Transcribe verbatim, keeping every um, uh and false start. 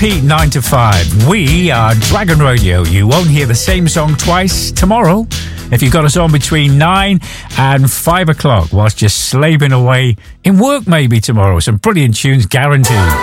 repeat nine to five. We are Dragon Radio. You won't hear the same song twice tomorrow if you've got us on between nine and five o'clock whilst you're slaving away in work maybe tomorrow. Some brilliant tunes guaranteed.